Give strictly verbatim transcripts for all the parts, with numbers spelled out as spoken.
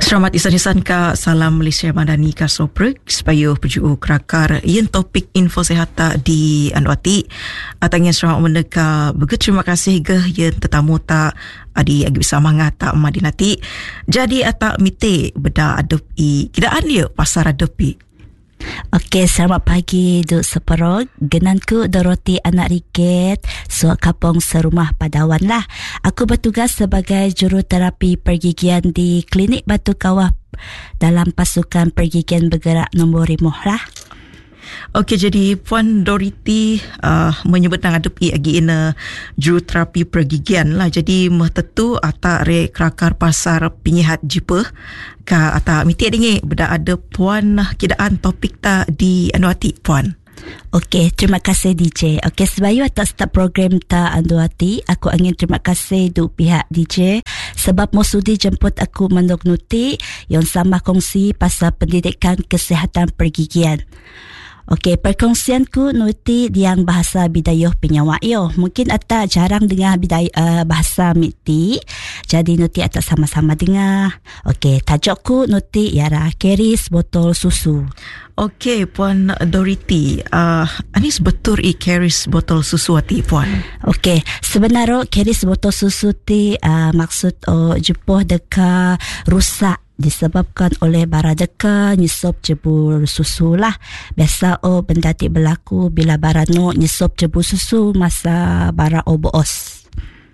Selamat isan-isan ka Salam Malaysia Madani ka Soprek supaya perju kerakar yen topik info sehata di Anuati atangnya selamat mendeka begitu terima kasih ge yen tetamu ta adi agi bisa mangata madinati jadi ata mite beda adepi kidaan dia pasar adepi. Okey, selamat pagi Duk Seperog. Genanku Dorothy anak Riket, Suak Kapong Serumah Padawan lah. Aku bertugas sebagai juruterapi pergigian di Klinik Batu Kawah dalam pasukan pergigian bergerak nombor lima lah. Okey, jadi Puan Dorothy uh, menyebut nang adepi agi ina juruterapi pergigian lah. Jadi meh tetu ata re kerakar pasar pinyihat jipa ka ata miti dingi beda ada puan kidaan topik ta di Anuati puan. Okey, terima kasih D J. Okey, sebelum atas start program ta Anuati, aku ingin terima kasih du pihak D J sebab mau sudi jemput aku menognuti yang sama kongsi pasal pendidikan kesihatan pergigian. Okey, perkongsianku nuti yang bahasa bidayuh penyawayo. Mungkin ata jarang dengar bidayuh uh, bahasa miti. Jadi nuti ata sama-sama dengar. Okey, tajukku nuti ialah keris botol susu. Okey, Puan Dorothy, uh, anis betul i keris botol susu ati puan. Okey, sebenarnya keris botol susu ti uh, maksud oh jepoh deka rusak disebabkan oleh bara deka nyesop jebur susu lah. Biasa oh benda ti berlaku bila bara no nyesop jebur susu masa bara oh boos.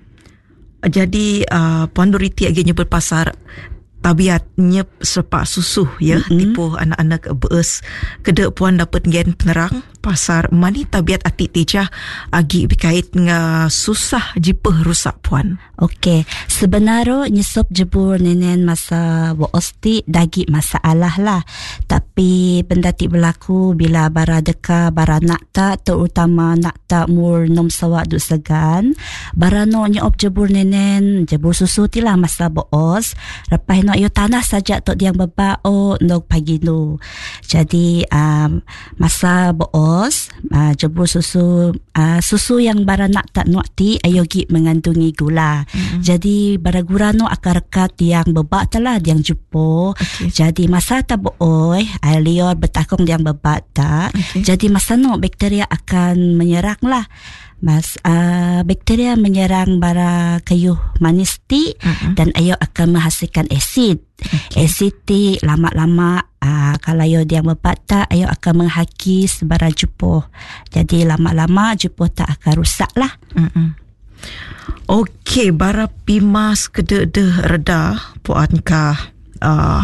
Jadi uh, Puan Dorothy agi nyebut pasar tabiatnya sepak susu ya, mm-hmm. tipu anak-anak beus kede puan dapat gen penerang pasar mani tabiat ati tijah agi berkait dengan susah jipeh rusak puan. Okey, sebenarnya nyesop jebur nenen masa boos ti dagi masalah lah. Tapi benda ti berlaku bila bara deka bara nak ta terutama nak ta mur nom sawak du segan. Bara no nyop jebur nenen jebur susu ti lah masa boos. Lepas no yo tanah saja tok diang bebao nok pagi no. Jadi um, masa boos uh, jebur susu uh, susu yang bara nak tak nuak ti ayo gi mengandungi gula. Mm-hmm. Jadi bara gula no akan rekat yang bebak telah yang jupo. Okay. Jadi masa ta booi air liur bertakung yang bebak tak. Okay. Jadi masa no bakteria akan menyerang lah. Mas uh, bakteria menyerang bara kayu manis ti uh-huh. dan ayo akan menghasilkan asid. Okay. Asid ti lama-lama uh, kalau ayo dia membata ayo akan menghakis bara jupo. Jadi lama-lama jupo tak akan rusak lah. Uh-huh. Okey, bara pimas kede-de reda puan ka uh,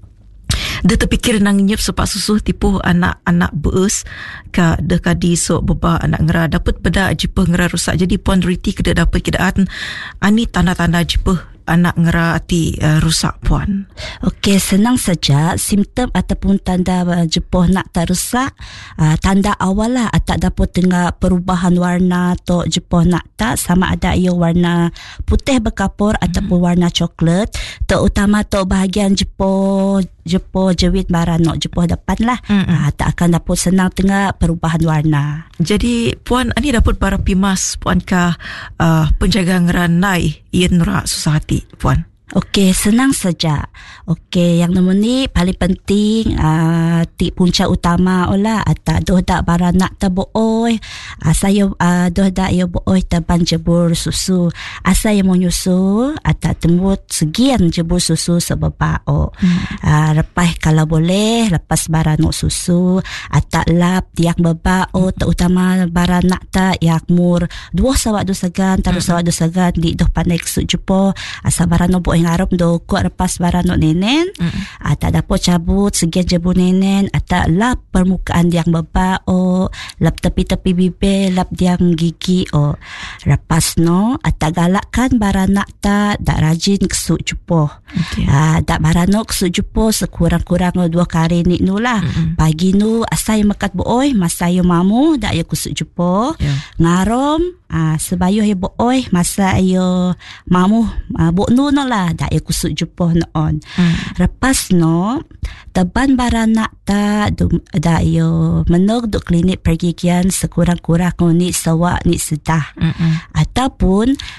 dia terfikir nang nyep sepak susu tipu anak-anak beus ka de kadi sok beba anak ngera dapat beda jipe ngera rusak. Jadi Puan Dorothy keda dapat kidaan ani tanda-tanda jipe anak ngera ati uh, rusak puan. Okey, senang saja simptom ataupun tanda uh, jepoh nak tak rusak. Uh, tanda awal lah tak dapat dengar perubahan warna atau jepoh nak tak sama ada ia warna putih berkapur hmm. ataupun warna coklat. Terutama tu bahagian jepoh jepoh jewit barano jepoh depan lah. Hmm. Uh, tak akan dapat senang dengar perubahan warna. Jadi puan ani dapat para pimas puan ka uh, penjaga ngeranai ien rak susah hati puan. Okey, senang saja. Okey, yang nombor ni paling penting uh, ti punca utama olah ata doh dak bara nak tabooi. Asa yo uh, doh dak yo booi taban jebur susu. Asa yo mau nyusu ata tembut segian jebur susu sebabao. Hmm. Uh, lepas kalau boleh lepas bara nok susu ata lap tiak babao hmm. terutama bara nak ta yak mur dua sawak du segan terus hmm. sawak du segan di doh pandai kesuk jupo asa bara no yang harap do kuat lepas barang no nenen mm. ata dapat cabut segian jebu nenen ata lap permukaan yang beba o lap tepi-tepi bibir lap diang gigi o lepas no ata galakkan barang nak ta dak rajin kesuk jupo. Okay. Ah, dak barang no kesuk jupo sekurang-kurang no dua kali ni nu lah. Mm-hmm. Pagi nu asai makat booi masa yo mamu dak yo kesuk jupo. Yeah. Ngarom ah sebayu yo booi masa ayo mamu ah, bo nu no lah dak yo kusuk jupoh noon. Hmm. Lepas no teban baranak ta dak yo menog do klinik pergigian sekurang-kurang ni sawak ni sedah. Hmm. Ataupun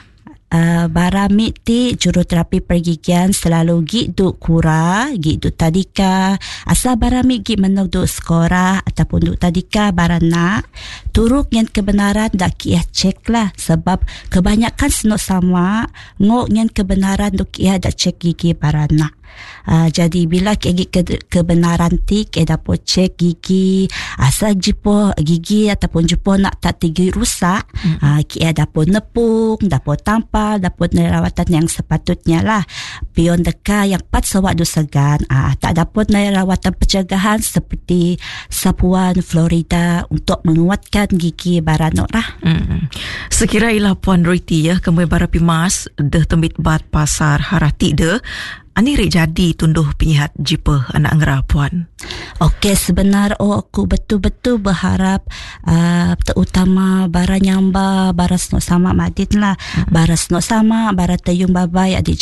Uh, barami ti juruterapi pergigian selalu gi du kura, gi du tadika. Asa barami gi menang du sekolah ataupun du tadika barana. Turuk yang kebenaran dak kia cek lah. Sebab kebanyakan senok sama ngok yang kebenaran du kia dak cek gigi barana. Uh, jadi bila gigi ke- kebenaran ti kita dapat cek gigi asal jipo gigi ataupun jipo nak tak tinggi rusak, hmm. uh, kita dapat nepung, dapat tampal, dapat rawatan yang sepatutnya lah. Pion deka yang pat sewaktu segan, uh, tak dapat rawatan pencegahan seperti sapuan Florida untuk menguatkan gigi baranok lah. Hmm. Sekira ilah Puan Roiti ya, kemui barapi mas dah tembit bat pasar harati de. Ani rik jadi tunduh penyihat jipa anak ngera Puan. Okey, sebenar oh aku betul-betul berharap uh, terutama bara nyamba, bara senok sama madin lah. Hmm. Bara senok sama, bara tayung babai adik